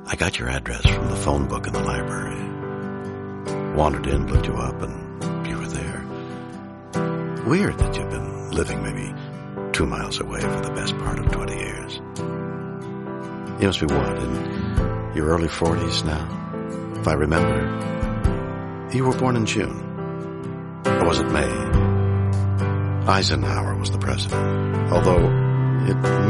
I got your address from the phone book in the library. Wandered in, looked you up, and you were there. Weird that you've been living maybe 2 miles away for the best part of 20 years. You must be what, in your early 40s now? If I remember, you were born in June. Or was it May? Eisenhower was the president, although it